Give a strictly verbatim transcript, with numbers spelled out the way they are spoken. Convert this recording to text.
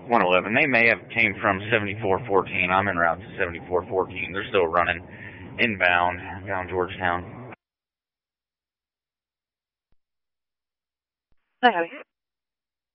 one eleven. They may have came from seventy-four fourteen. I'm en route to seventy-four fourteen. They're still running inbound down Georgetown. Hi, honey.